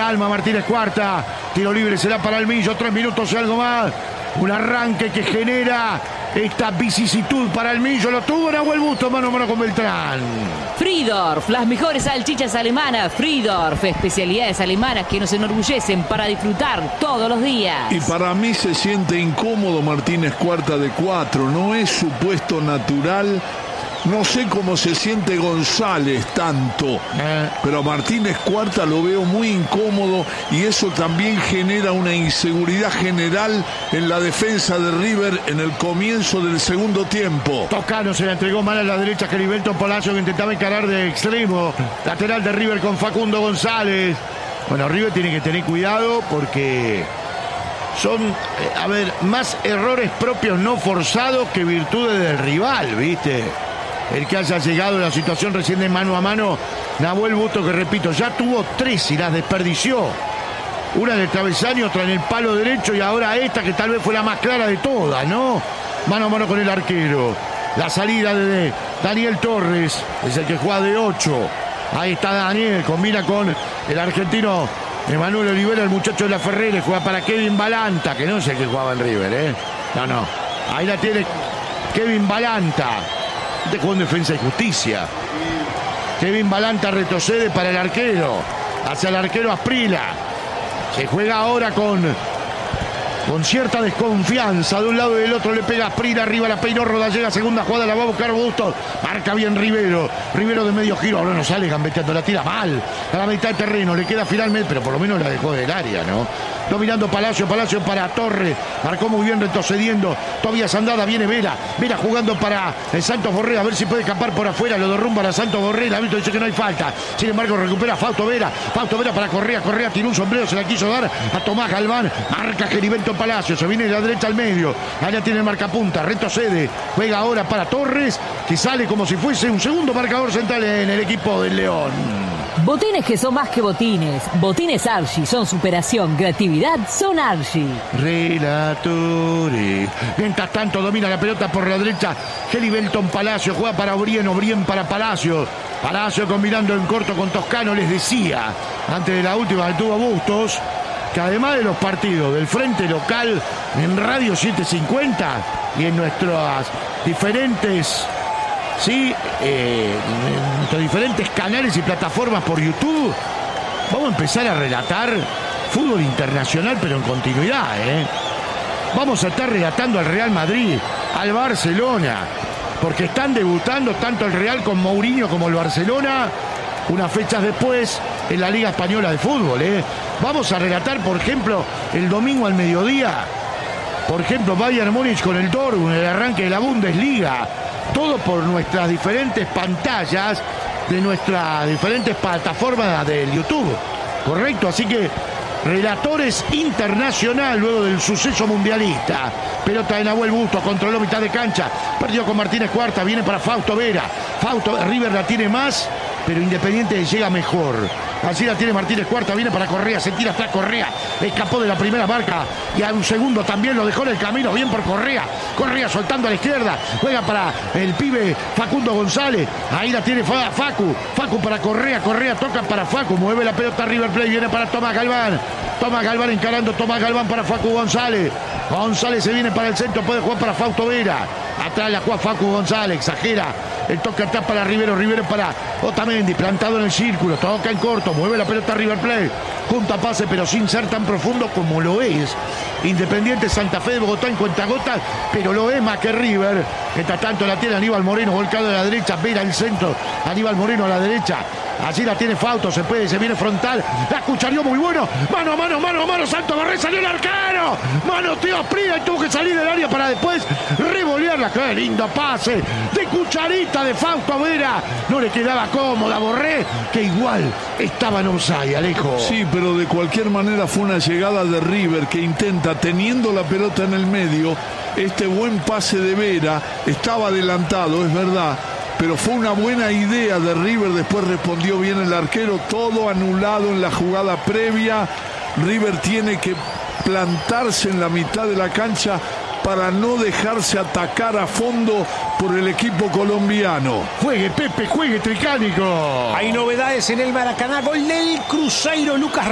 Alma Martínez Cuarta. Tiro libre será para el Millo. 3 minutos y algo más. Un arranque que genera esta vicisitud para el Millo. Lo tuvo Nahuel Busto mano a mano con Beltrán. Friedorf, las mejores salchichas alemanas. Friedorf, especialidades alemanas que nos enorgullecen para disfrutar todos los días. Y para mí se siente incómodo Martínez Cuarta de 4. No es su puesto natural. No sé cómo se siente González tanto, pero Martínez Cuarta lo veo muy incómodo y eso también genera una inseguridad general en la defensa de River en el comienzo del segundo tiempo. Toscano se la entregó mal a la derecha, Gerivelton Palacio, que intentaba encarar de extremo. Lateral de River con Facundo González. Bueno, River tiene que tener cuidado porque son, más errores propios no forzados que virtudes del rival, ¿viste? El que haya llegado a la situación recién de mano a mano, Nahuel Busto, que repito, ya tuvo 3 y las desperdició. Una en el travesaño, otra en el palo derecho y ahora esta que tal vez fue la más clara de todas, ¿no? Mano a mano con el arquero. La salida de Daniel Torres, es el que juega de 8. Ahí está Daniel, combina con el argentino Emanuel Olivera, el muchacho de la Ferrere, juega para Kevin Balanta, que no sé qué jugaba en River, ¿eh? No. Ahí la tiene Kevin Balanta. De juego en Defensa y Justicia. Kevin Balanta retrocede para el arquero. Hacia el arquero Asprila. Se juega ahora con cierta desconfianza. De un lado y del otro le pega Asprila. Arriba la peinó Rodallega. Segunda jugada la va a buscar Bustos. Marca bien Rivero. Rivero de medio giro. Ahora no sale gambeteando. La tira mal. A la mitad del terreno. Le queda finalmente. Pero por lo menos la dejó del área, ¿no? Dominando Palacio para Torres. Marcó muy bien retrocediendo. Todavía Sandada, viene Vera. Vera jugando para el Santos Borré. A ver si puede escapar por afuera. Lo derrumba a Santos Borré. El árbitro dice que no hay falta. Sin embargo, recupera Fausto Vera. Fausto Vera para Correa. Correa tiró un sombrero. Se la quiso dar a Tomás Galván. Marca Gerivelton Palacio. Se viene de la derecha al medio. Allá tiene el marcapunta. Retrocede. Juega ahora para Torres, que sale como si fuese un segundo marcador central en el equipo del León. Botines que son más que botines. Botines Archie son superación, creatividad, son Archie. Relatore. Mientras tanto domina la pelota por la derecha Gerivelton Palacio, juega para Obrien, Obrien para Palacio. Palacio combinando en corto con Toscano. Les decía, antes de la última que tuvo Bustos, que además de los partidos del frente local en Radio 750 y en nuestras diferentes... Sí, entre diferentes canales y plataformas por YouTube, vamos a empezar a relatar fútbol internacional, pero en continuidad, ¿eh? Vamos a estar relatando al Real Madrid, al Barcelona, porque están debutando tanto el Real con Mourinho como el Barcelona, unas fechas después en la Liga Española de Fútbol, ¿eh? Vamos a relatar, por ejemplo, el domingo al mediodía, por ejemplo, Bayern Múnich con el Dortmund, el arranque de la Bundesliga. Todo por nuestras diferentes pantallas de nuestras diferentes plataformas del YouTube, ¿correcto? Así que relatores internacional luego del suceso mundialista. Pelota de Nahuel Busto, controló mitad de cancha, perdió con Martínez Cuarta, viene para Fausto Vera. River la tiene más, pero Independiente llega mejor. Así la tiene Martínez Cuarta, viene para Correa, se tira atrás Correa, escapó de la primera marca y a un segundo también lo dejó en el camino, bien por Correa. Correa soltando a la izquierda, juega para el pibe Facundo González, ahí la tiene Facu para Correa, Correa toca para Facu, mueve la pelota River Plate, viene para Tomás Galván encarando Tomás Galván para Facu González. González se viene para el centro, puede jugar para Fausto Vera. Atrás la juega Facu González, exagera. El toque atrás para Rivero para Otamendi, plantado en el círculo, toca en corto, mueve la pelota River Plate. Junta pase, pero sin ser tan profundo como lo es Independiente Santa Fe de Bogotá en cuentagotas, pero lo es más que River. Mientras tanto la tiene Aníbal Moreno, volcado a la derecha, Vera el centro, Aníbal Moreno a la derecha. Allí la tiene Fausto, se viene frontal, la cucharió muy bueno, mano a mano, Santos Borré, salió el arquero, mano tío Asprila y tuvo que salir del área para después revolearla. Qué lindo pase de cucharita de Fausto Vera, no le quedaba cómoda Borré, que igual estaba en offside, Alejo. Sí, pero de cualquier manera fue una llegada de River que intenta, teniendo la pelota en el medio, este buen pase de Vera, estaba adelantado, es verdad, pero fue una buena idea de River, después respondió bien el arquero, todo anulado en la jugada previa. River tiene que plantarse en la mitad de la cancha para no dejarse atacar a fondo por el equipo colombiano. Juegue Pepe, juegue Tricánico. Hay novedades en el Maracaná, gol del Cruzeiro, Lucas